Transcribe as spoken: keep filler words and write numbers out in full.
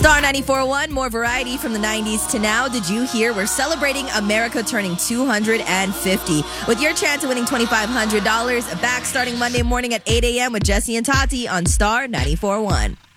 Star ninety-four point one, more variety from the nineties to now. Did you hear? We're celebrating America turning two hundred fifty with your chance of winning twenty-five hundred dollars. Back starting Monday morning at eight a.m. with Jesse and Tati on Star ninety-four point one.